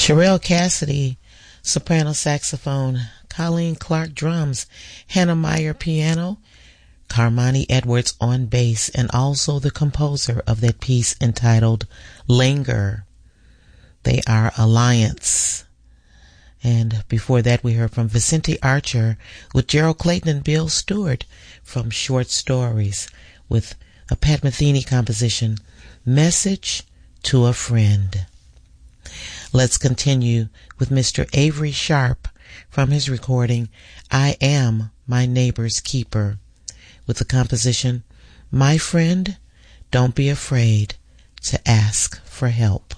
Sherelle Cassidy, soprano saxophone, Colleen Clark drums, Hannah Meyer piano, Carmani Edwards on bass, and also the composer of that piece entitled Linger. They are Alliance. And before that we heard from Vicente Archer with Gerald Clayton and Bill Stewart from Short Stories with a Pat Metheny composition, Message to a Friend. Let's continue with Mr. Avery Sharp from his recording, I Am My Neighbor's Keeper, with the composition, My Friend, Don't Be Afraid to Ask for Help.